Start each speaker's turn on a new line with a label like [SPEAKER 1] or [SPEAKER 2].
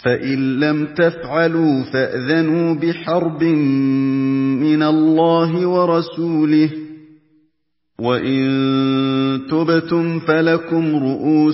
[SPEAKER 1] فَإِن لَّمْ تَفْعَلُوا فَأْذَنُوا بِحَرْبٍ مِّنَ اللَّهِ وَرَسُولِهِ ۖ وَإِن تُبْتُمْ فَلَكُمْ رُءُوسُ